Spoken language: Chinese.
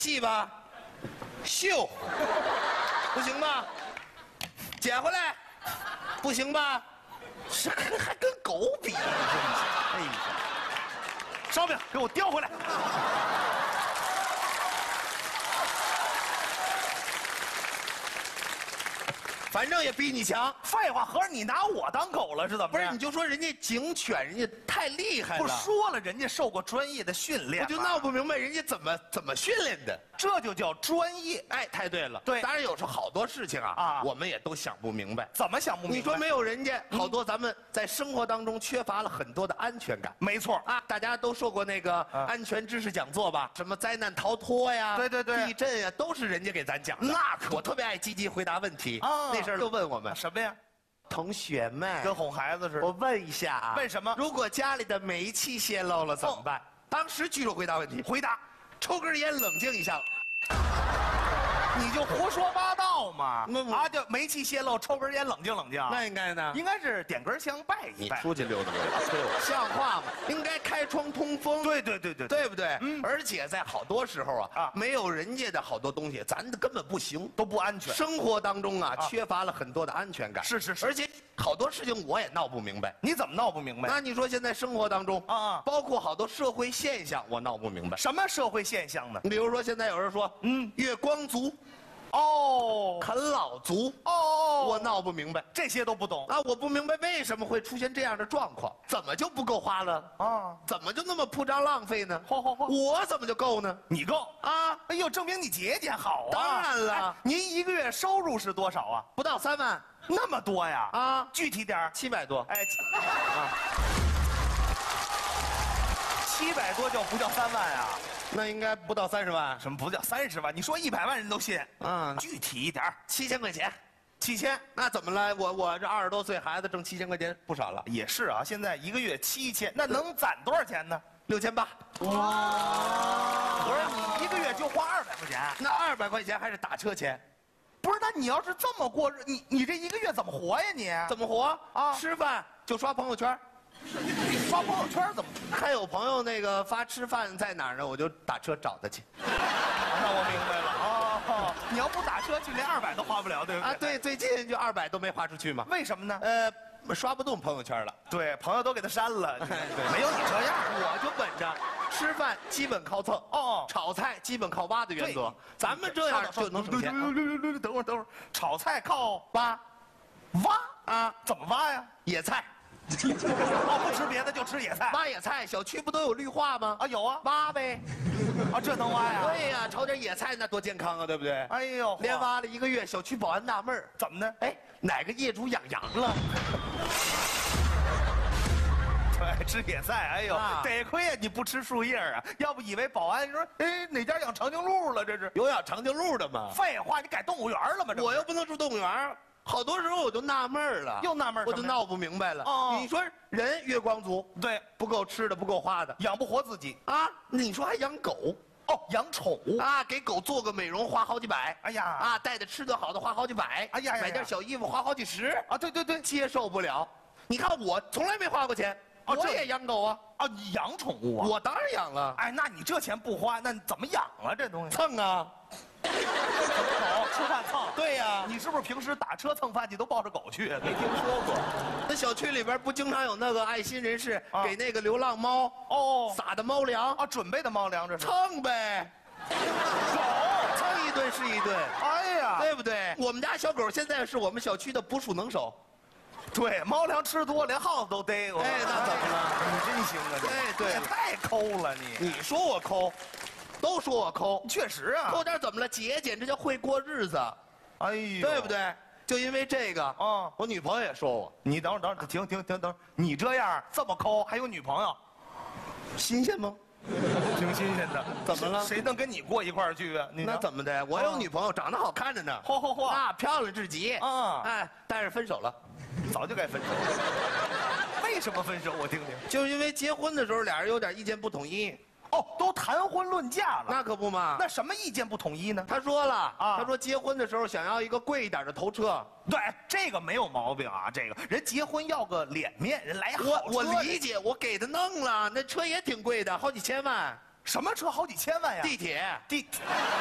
系吧，绣，不行吧？捡回来，不行吧？这还跟狗比，真是！哎呀， 烧饼给我叼回来。 反正也比你强。 废话，合着你拿我当狗了是怎么着？ 不是，你就说人家警犬，人家太厉害了。 不是说了，人家受过专业的训练， 我就闹不明白人家怎么训练的。 这就叫专业。 哎，太对了。 对， 当然有时候好多事情我们也都想不明白。 怎么想不明白？ 你说没有人家，好多咱们在生活当中缺乏了很多的安全感。 没错啊，大家都受过那个安全知识讲座吧？什么灾难逃脱呀， 对， 地震呀，都是人家给咱讲的。 那可我特别爱积极回答问题啊。 那时候就问我们什么呀？ 同学们， 跟哄孩子似的。 我问一下啊， 问什么？ 如果家里的煤气泄漏了怎么办？当时举手回答问题， 回答： 抽根烟，冷静一下。 你就胡说八道嘛！啊，就煤气泄漏，抽根烟，冷静冷静。 那应该呢？ 应该是点根香拜一拜。 你出去溜达溜达，像话吗？应该开窗通风。 对， 对不对？而且在好多时候没有人家的好多东西，咱根本不行， 都不安全。 生活当中缺乏了很多的安全感。 是， 而且好多事情我也闹不明白。 你怎么闹不明白？ 那你说现在生活当中包括好多社会现象，我闹不明白。 什么社会现象呢？ 比如说现在有人说，月光族。啃老族我闹不明白， 这些都不懂啊！我不明白为什么会出现这样的状况，怎么就不够花了啊？怎么就那么铺张浪费呢？我怎么就够呢？ 你够啊！ 哎呦，证明你节俭好啊！ 当然了， 您一个月收入是多少啊？ 不到3万， 那么多呀？ 啊， 具体点 700多。 哎，700多就不叫3万啊？ 那应该不到30万。 什么不叫30万？你说100万人都信。具体一点 ，7000块钱。 7000， 那怎么了？我这20多岁孩子挣7000块钱不少了。 也是啊，现在一个月7000，那能攒多少钱呢 ？6800。 哇！不是你一个月就花200块钱？ 那200块钱还是打车钱。 不是，那你要是这么过日，你这一个月怎么活呀？你怎么活啊？吃饭就刷朋友圈。 刷朋友圈怎么？ 看有朋友那个发吃饭在哪儿呢，我就打车找他去。 那我明白了哦，你要不打车去，连200都花不了，对不对？ 啊，对，最近就200都没花出去嘛。 为什么呢？ 刷不动朋友圈了。 对，朋友都给他删了。对，没有你这样， 我就本着吃饭基本靠蹭炒菜基本靠挖的原则，咱们这样就能省钱。 等会儿，炒菜靠挖啊？ 怎么挖呀？ 野菜。 不吃别的就吃野菜。 挖野菜，小区不都有绿化吗？ 啊，有啊， 挖呗。 这能挖呀？ 对呀，炒点野菜那多健康啊，对不对？ 哎呦， 连挖了1个月，小区保安纳闷怎么呢？ 哎，哪个业主养羊了？ 对，吃野菜，哎呦，得亏呀，你不吃树叶啊，要不以为保安说，哎，哪家养长颈鹿了？这是有养长颈鹿的吗？ 废话，你改动物园了吗？ 我又不能住动物园。好多时候我就纳闷了， 又纳闷， 我就闹不明白了。你说人月光族， 对， 不够吃的，不够花的， 养不活自己啊！你说还养狗？ 养宠物啊，给狗做个美容花好几百， 哎呀， 啊，带它吃顿好的花好几百， 哎呀， 买件小衣服花好几十啊！对， 接受不了。你看我从来没花过钱，我也养狗啊！ 你养宠物啊？ 我当然养了。 哎，那你这钱不花，那怎么养啊？这东西蹭啊！ 狗吃饭蹭， 对呀， 你是不是平时打车蹭饭你都抱着狗去？没听说过。 那小区里边不经常有那个爱心人士给那个流浪猫撒的猫粮啊，准备的猫粮这是蹭呗，蹭一顿是一顿。 哎呀， 对不对？我们家小狗现在是我们小区的捕鼠能手。 对，猫粮吃多连耗子都逮。 哎，那怎么了？ 你真行啊！ 对， 太抠了你。 你说我抠？都说我抠， 确实啊， 抠点怎么了？节俭，这叫会过日子。 哎呦， 对不对？就因为这个我女朋友也说我。 你等会儿，停，你这样这么抠，还有女朋友， 新鲜吗？ 挺新鲜的。 怎么了？ 谁能跟你过一块儿去啊？ 那怎么的？我有女朋友，长得好看着呢。 嚯， 啊，漂亮至极啊！ 哎，但是分手了， 早就该分手了。为什么分手？我听听。 就是因为结婚的时候俩人有点意见不统一。 都谈婚论嫁了， 那可不嘛。 那什么意见不统一呢？ 他说了他说结婚的时候想要一个贵一点的头车。 对，这个没有毛病啊。这个人结婚要个脸面，人来好车。 我理解，我给他弄了，那车也挺贵的，好几千万。 什么车好几千万呀？ 地铁。 地。